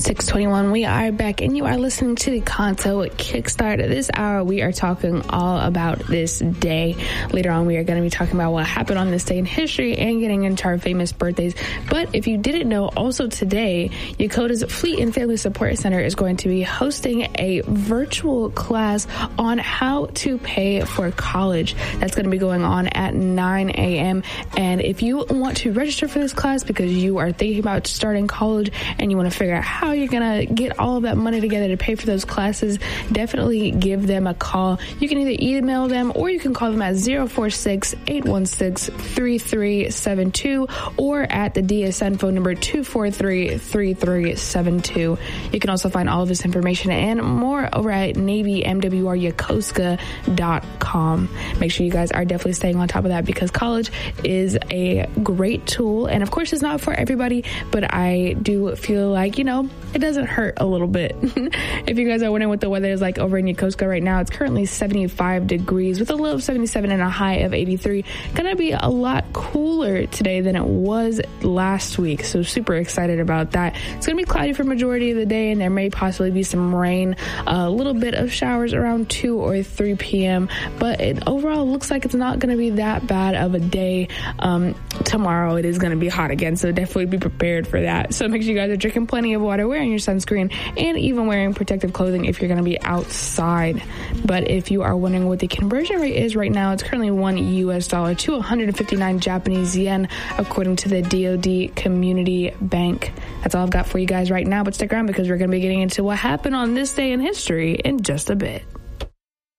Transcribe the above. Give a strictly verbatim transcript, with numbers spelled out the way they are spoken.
six twenty-one, we are back, and you are listening to the Kanto Kickstart. This hour, we are talking all about this day. Later on, we are going to be talking about what happened on this day in history and getting into our famous birthdays. But if you didn't know, also today, Yokota's Fleet and Family Support Center is going to be hosting a virtual class on how to pay for college. That's going to be going on at nine a.m. And if you want to register for this class because you are thinking about starting college and you want to figure out how you're going to get all of that money together to pay for those classes, definitely give them a call. You can either email them or you can call them at zero four six, eight one six, three three seven two or at the D S N phone number two four three, three three seven two. You can also find all of this information and more over at Navy M W R Yokosuka dot com. Make sure you guys are definitely staying on top of that because college is a great tool. And of course, it's not for everybody, but I do feel like, you know, it doesn't hurt a little bit. If you guys are wondering what the weather is like over in Yokosuka right now, it's currently seventy-five degrees with a low of seventy-seven and a high of eighty-three. Gonna be a lot cooler today than it was last week, so super excited about that. It's gonna be cloudy for majority of the day, and there may possibly be some rain, a little bit of showers around two or three p.m., but it overall looks like it's not gonna be that bad of a day. Um, tomorrow it is gonna be hot again, so definitely be prepared for that. So make sure you guys are drinking plenty of water, wearing your sunscreen, and even wearing protective clothing if you're going to be outside. But if you are wondering what the conversion rate is right now, it's currently one U S dollar to one hundred fifty-nine Japanese yen, according to the D O D Community Bank. That's all I've got for you guys right now, but stick around because we're going to be getting into what happened on this day in history in just a bit.